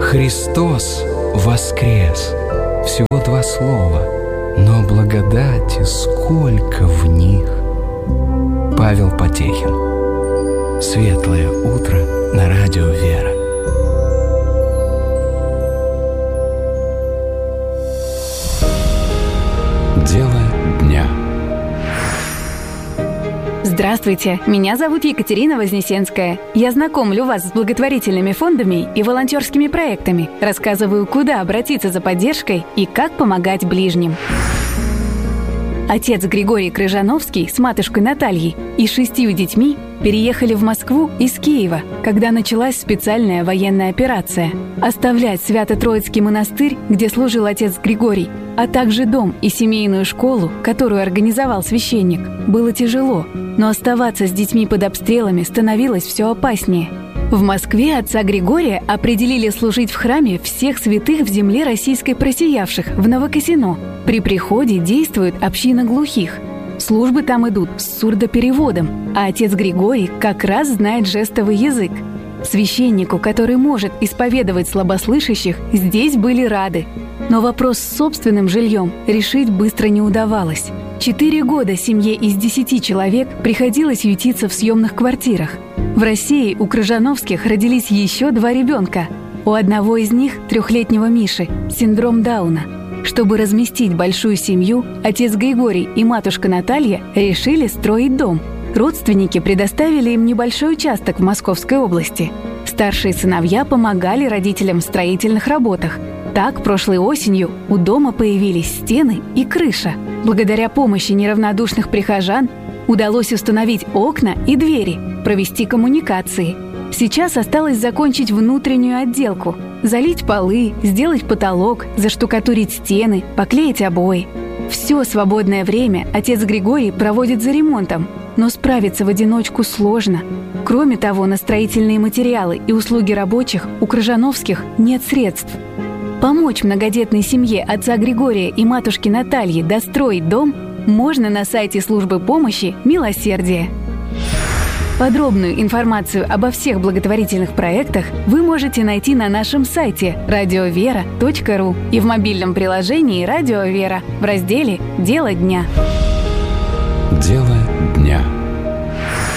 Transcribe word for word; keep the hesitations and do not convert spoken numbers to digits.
Христос воскрес! Всего два слова, но благодати сколько в них. Павел Потехин. Светлое утро на радио «Вера». Дело дня. Здравствуйте, меня зовут Екатерина Вознесенская. Я знакомлю вас с благотворительными фондами и волонтерскими проектами, рассказываю, куда обратиться за поддержкой и как помогать ближним. Отец Григорий Крыжановский с матушкой Натальей и шестью детьми переехали в Москву из Киева, когда началась специальная военная операция. Оставлять Свято-Троицкий монастырь, где служил отец Григорий, а также дом и семейную школу, которую организовал священник, было тяжело, но оставаться с детьми под обстрелами становилось все опаснее. В Москве отца Григория определили служить в храме всех святых в земле российской просиявших в Новокосино. При приходе действует община глухих. Службы там идут с сурдопереводом, а отец Григорий как раз знает жестовый язык. Священнику, который может исповедовать слабослышащих, здесь были рады. Но вопрос с собственным жильем решить быстро не удавалось. Четыре года семье из десяти человек приходилось ютиться в съемных квартирах. В России у Крыжановских родились еще два ребенка. У одного из них, трехлетнего Миши, синдром Дауна. Чтобы разместить большую семью, отец Григорий и матушка Наталья решили строить дом. Родственники предоставили им небольшой участок в Московской области. Старшие сыновья помогали родителям в строительных работах. Так, прошлой осенью у дома появились стены и крыша. Благодаря помощи неравнодушных прихожан удалось установить окна и двери, провести коммуникации. Сейчас осталось закончить внутреннюю отделку, залить полы, сделать потолок, заштукатурить стены, поклеить обои. Все свободное время отец Григорий проводит за ремонтом, но справиться в одиночку сложно. Кроме того, на строительные материалы и услуги рабочих у Крыжановских нет средств. Помочь многодетной семье отца Григория и матушки Натальи достроить дом можно на сайте службы помощи «Милосердие». Подробную информацию обо всех благотворительных проектах вы можете найти на нашем сайте радиовера точка ру и в мобильном приложении «Радио Вера» в разделе «Дело дня». Дело